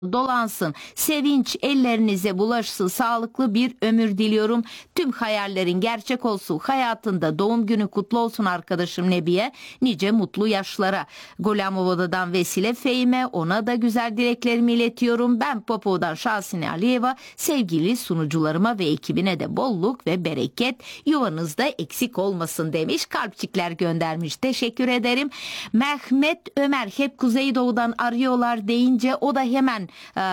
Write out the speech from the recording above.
dolansın. Sevinç ellerinize bulaşsın. Sağlıklı bir ömür diliyorum. Tüm hayallerin gerçek olsun. Hayatında doğum günü kutlu olsun arkadaşım Nebiye. Nice mutlu yaşlara. Golamova'dan Vesile Fehime, ona da güzel dileklerimi iletiyorum. Ben Popov'dan Şahsine Aliyeva, sevgili sunucularıma ve ekibine de bolluk ve bereket, yuvanızda eksik olmasın demiş. Kalpçikler göndermiş. Teşekkür ederim. Mehmet Ömer, hep Kuzeydoğu'dan arıyorlar deyince o da hemen